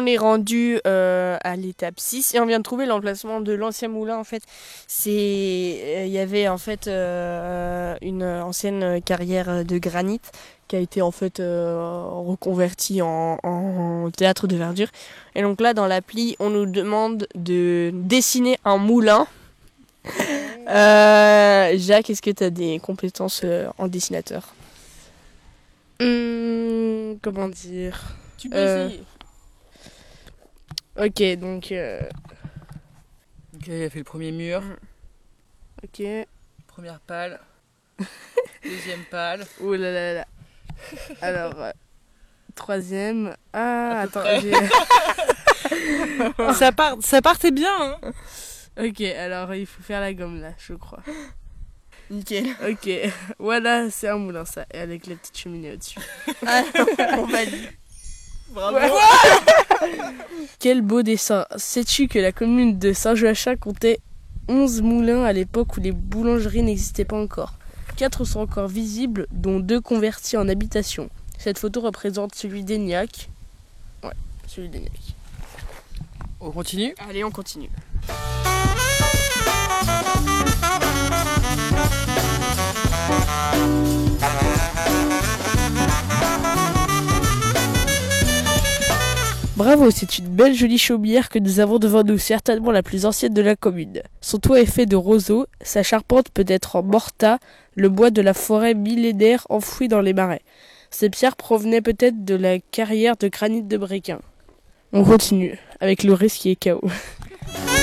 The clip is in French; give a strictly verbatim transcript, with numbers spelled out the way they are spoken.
est rendu euh, à l'étape six et on vient de trouver l'emplacement de l'ancien moulin. En fait, c'est il y avait en fait euh, une ancienne carrière de granit qui a été en fait euh, reconvertie en, en théâtre de verdure. Et donc là, dans l'appli, on nous demande de dessiner un moulin. Euh, Jacques, est-ce que tu as des compétences euh, en dessinateur? Hum, comment dire? Tu peux Euh, essayer. Ok, donc... euh, Ok, il a fait le premier mur, Ok. première pale, deuxième pale. Ouh là là là. Alors, euh, troisième... Ah, À peu attends, près. j'ai... ça, part, ça partait bien, hein. Ok, alors il faut faire la gomme là, je crois. Nickel. Ok, voilà, c'est un moulin ça, et avec la petite cheminée au-dessus. Ah, on valide. Bravo. Ouais. Quel beau dessin. Sais-tu que la commune de Saint-Joachim comptait onze moulins à l'époque où les boulangeries n'existaient pas encore? Quatre sont encore visibles, dont deux convertis en habitation. Cette photo représente celui d'Aignac. Ouais, celui d'Aignac. On continue. Allez, on continue. Bravo, c'est une belle jolie chaumière que nous avons devant nous, certainement la plus ancienne de la commune. Son toit est fait de roseaux, sa charpente peut être en morta, le bois de la forêt millénaire enfoui dans les marais. Ces pierres provenaient peut-être de la carrière de granit de Bréquin. On continue, avec le risque qui est K O.